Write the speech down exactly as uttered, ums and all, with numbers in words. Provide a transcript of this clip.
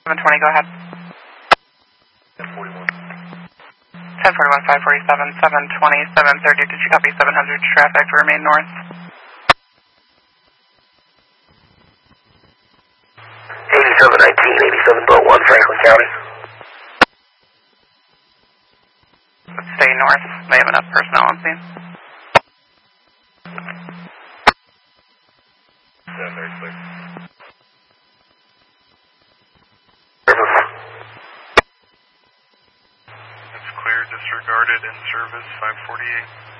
seven twenty, go ahead. ten forty-one. ten forty-one, five forty-seven, seven twenty, seven thirty. Did you copy seven hundred traffic to remain north? eighty-seven nineteen, eighty-seven one, Franklin County. Stay north. They have enough personnel on scene. Yeah, very clear. It's clear, disregarded, in service, five forty-eight.